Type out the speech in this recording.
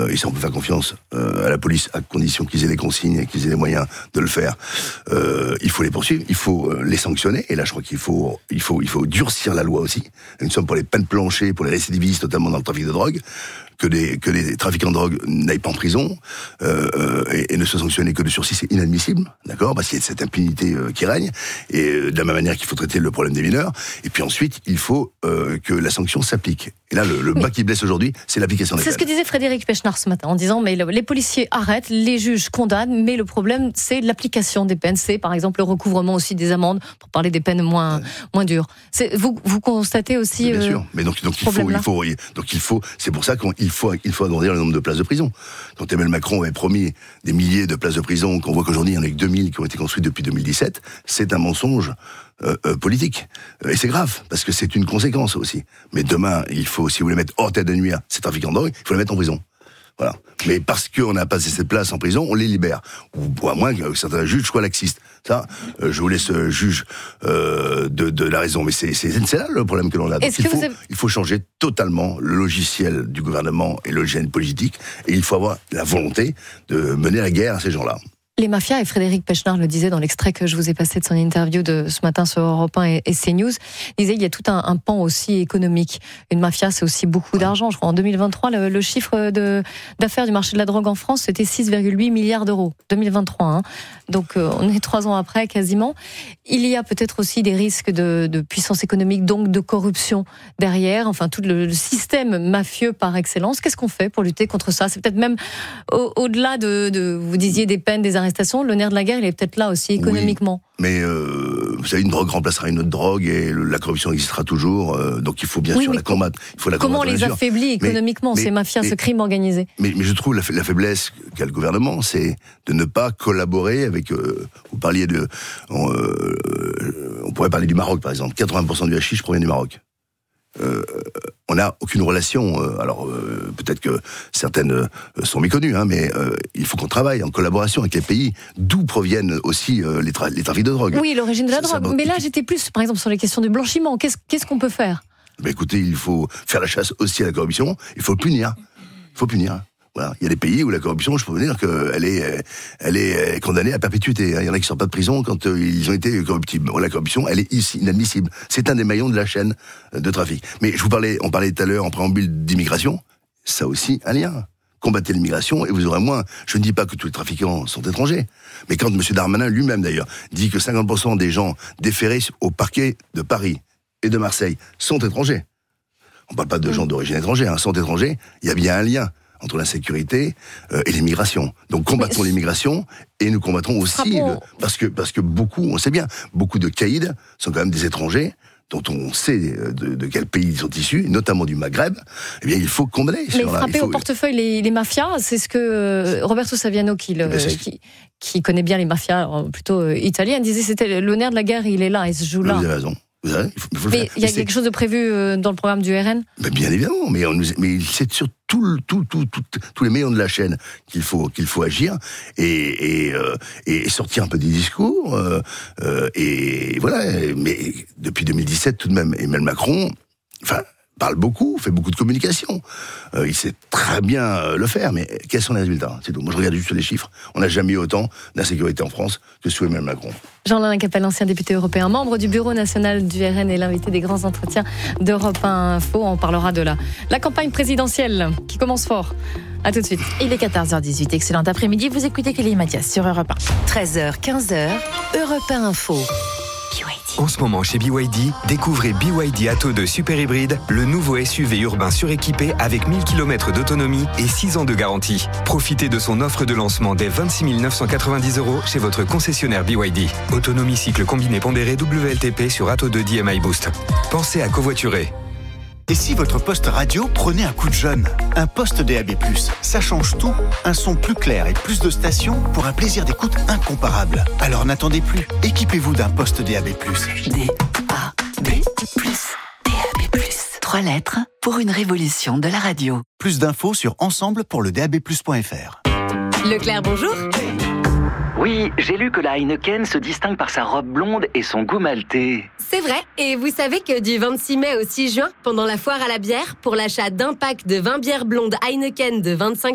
et ça on peut faire confiance à la police à condition qu'ils aient les consignes et qu'ils aient les moyens de le faire. Il faut les poursuivre, il faut les sanctionner, et là je crois qu'il faut durcir la loi aussi. Nous sommes pour les peines planchées, pour les récidivistes, notamment dans le trafic de drogue, que les trafiquants de drogue n'aillent pas en prison et ne soient sanctionnés que de sursis, c'est inadmissible, d'accord, parce qu'il y a cette impunité qui règne, et de la même manière qu'il faut traiter le problème des mineurs. Et puis ensuite, il faut que la sanction s'applique. Et là, le bas qui blesse aujourd'hui, c'est l'application des peines. C'est ce que disait Frédéric Pechnard ce matin, en disant mais les policiers arrêtent, les juges condamnent, mais le problème c'est l'application des peines, c'est par exemple le recouvrement aussi des amendes, pour parler des peines moins dures. Vous constatez aussi bien sûr, mais donc il faut, c'est pour ça qu'il faut agrandir le nombre de places de prison. Quand Emmanuel Macron avait promis des milliers de places de prison, qu'on voit qu'aujourd'hui il y en a que 2000 qui ont été construites depuis 2017, c'est un mensonge politique. Et c'est grave, parce que c'est une conséquence aussi. Mais demain, il faut, si vous voulez mettre hors tête de nuire ces trafiquants de drogue, il faut les mettre en prison. Voilà. Mais parce qu'on n'a pas cette place en prison, on les libère. Ou à moins que certains juges soient laxistes. Ça, je vous laisse juge de la raison. Mais c'est là le problème que l'on a. Donc il faut changer totalement le logiciel du gouvernement et le logiciel politique. Et il faut avoir la volonté de mener la guerre à ces gens-là. Les mafias, et Frédéric Pechnard le disait dans l'extrait que je vous ai passé de son interview de ce matin sur Europe 1 et CNews, il disait qu'il y a tout un pan aussi économique. Une mafia, c'est aussi beaucoup d'argent. Je crois en 2023, le chiffre d'affaires du marché de la drogue en France, c'était 6,8 milliards d'euros. 2023, hein. Donc on est 3 ans après quasiment. Il y a peut-être aussi des risques de puissance économique, donc de corruption derrière, enfin tout le système mafieux par excellence. Qu'est-ce qu'on fait pour lutter contre ça ? C'est peut-être même au-delà de vous disiez des peines, des arrestations, le nerf de la guerre, il est peut-être là aussi économiquement. Oui, mais vous savez, une drogue remplacera une autre drogue et la corruption existera toujours, donc il faut bien sûr la combattre. Comment on les affaiblit économiquement, ces mafias, ce crime organisé ? Mais je trouve la faiblesse qu'a le gouvernement, c'est de ne pas collaborer avec... vous parliez de... on pourrait parler du Maroc, par exemple. 80% du hashish provient du Maroc. On n'a aucune relation, alors peut-être que certaines sont méconnues, mais il faut qu'on travaille en collaboration avec les pays d'où proviennent aussi les trafics de drogue. Oui, l'origine de la drogue, mais là j'étais plus par exemple sur les questions du blanchiment, qu'est-ce qu'on peut faire ? Écoutez, il faut faire la chasse aussi à la corruption, il faut punir. Voilà. Il y a des pays où la corruption, je peux vous dire qu'elle est condamnée à perpétuité. Il y en a qui sortent pas de prison quand ils ont été corruptibles. La corruption, elle est ici inadmissible. C'est un des maillons de la chaîne de trafic. Mais on parlait tout à l'heure en préambule d'immigration. Ça aussi, un lien. Combattez l'immigration et vous aurez moins. Je ne dis pas que tous les trafiquants sont étrangers. Mais quand M. Darmanin lui-même d'ailleurs dit que 50% des gens déférés au parquet de Paris et de Marseille sont étrangers. On ne parle pas de gens d'origine étrangère, sont étrangers. Il y a bien un lien entre l'insécurité et l'immigration. Donc combattons l'immigration et nous combattrons aussi parce que beaucoup, on sait bien, beaucoup de caïds sont quand même des étrangers dont on sait de quel pays ils sont issus, notamment du Maghreb. Eh bien, il faut condamner. Mais frapper au portefeuille les mafias, c'est ce que Roberto Saviano, qui connaît bien les mafias plutôt italiennes, disait c'était le nerf de la guerre, il est là, il se joue là. Vous avez raison. Mais il y a quelque chose de prévu dans le programme du RN ? Bien évidemment, mais c'est sur tous les maillons de la chaîne qu'il faut agir et sortir un peu des discours et voilà. Mais depuis 2017 tout de même, Emmanuel Macron, parle beaucoup, fait beaucoup de communication. Il sait très bien le faire, mais quels sont les résultats ? C'est tout. Moi, je regarde juste les chiffres. On n'a jamais eu autant d'insécurité en France que sous Emmanuel Macron. Jean-Alain Capelle, ancien député européen, membre du bureau national du RN et l'invité des grands entretiens d'Europe 1 Info. On parlera de la campagne présidentielle qui commence fort. A tout de suite. Il est 14h18. Excellent après-midi. Vous écoutez Kelly Mathias sur Europe 1. 13h, 15h, Europe 1 Info. En ce moment chez BYD, découvrez BYD Atto 2 Super Hybride, le nouveau SUV urbain suréquipé avec 1000 km d'autonomie et 6 ans de garantie. Profitez de son offre de lancement dès 26 990 € chez votre concessionnaire BYD. Autonomie cycle combiné pondéré WLTP sur Atto 2 DMI Boost. Pensez à covoiturer. Et si votre poste radio prenait un coup de jeune ? Un poste DAB+, ça change tout. Un son plus clair et plus de stations pour un plaisir d'écoute incomparable. Alors n'attendez plus, équipez-vous d'un poste DAB+. DAB+. 3 lettres pour une révolution de la radio. Plus d'infos sur ensemble pour le DAB+.fr. Leclerc, bonjour. Oui, j'ai lu que la Heineken se distingue par sa robe blonde et son goût maltais. C'est vrai, et vous savez que du 26 mai au 6 juin, pendant la foire à la bière, pour l'achat d'un pack de 20 bières blondes Heineken de 25